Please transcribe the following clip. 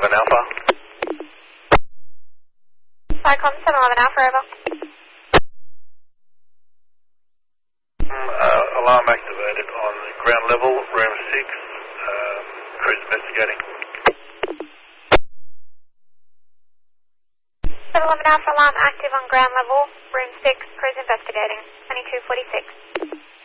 711 Alpha. Cyclone 711 Alpha, over. Alarm activated on ground level, room 6, cruise investigating. 711 Alpha, alarm active on ground level, room 6, cruise investigating, 2246.